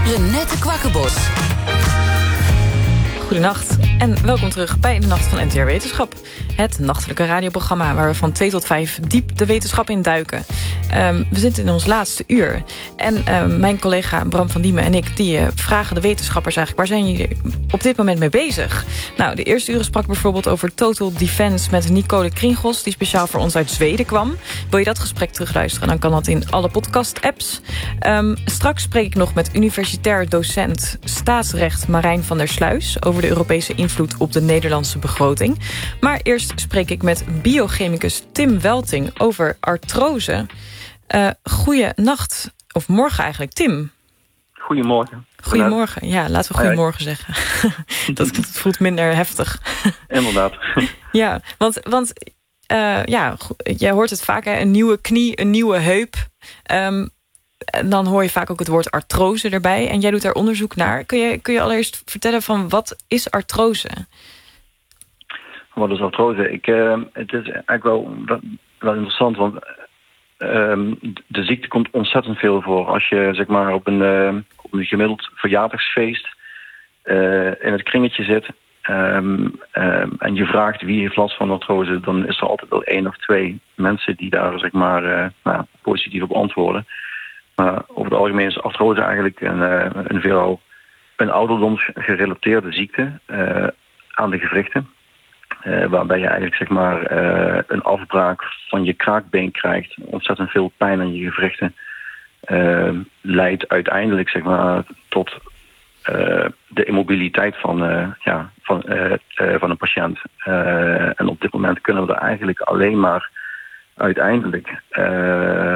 Renette Kwakkenbos. Goedenacht en welkom terug bij de Nacht van NTR Wetenschap. Het nachtelijke radioprogramma waar we van 2 tot 5 diep de wetenschap in duiken. We zitten in ons laatste uur. En mijn collega Bram van Diemen en ik die vragen de wetenschappers eigenlijk, waar zijn jullie op dit moment mee bezig? Nou, de eerste uren sprak bijvoorbeeld over Total Defense met Nicole Kringos, die speciaal voor ons uit Zweden kwam. Wil je dat gesprek terugluisteren? Dan kan dat in alle podcast-apps. Straks spreek ik nog met universitair docent staatsrecht Marijn van der Sluis over de Europese invloed op de Nederlandse begroting. Maar eerst spreek ik met biochemicus Tim Welting over artrose. Goeienacht, of morgen eigenlijk, Tim. Goedemorgen. Goedemorgen, ja, laten we goedemorgen zeggen. dat voelt minder heftig. Inderdaad. Ja, want jij hoort het vaak, hè? Een nieuwe knie, een nieuwe heup. En dan hoor je vaak ook het woord artrose erbij. En jij doet daar onderzoek naar. Kun je allereerst vertellen van wat is artrose? Wat is artrose? Het is eigenlijk wel interessant, want de ziekte komt ontzettend veel voor. Als je zeg maar op een gemiddeld verjaardagsfeest in het kringetje zit en je vraagt wie heeft last van artrose, dan is er altijd wel 1 of 2 mensen die daar zeg maar positief op antwoorden. Maar over het algemeen is artrose eigenlijk een veelal een ouderdomsgerelateerde ziekte aan de gewrichten. Waarbij je eigenlijk zeg maar een afbraak van je kraakbeen krijgt. Ontzettend veel pijn aan je gewrichten. Leidt uiteindelijk zeg maar tot de immobiliteit van een patiënt. En op dit moment kunnen we er eigenlijk alleen maar uiteindelijk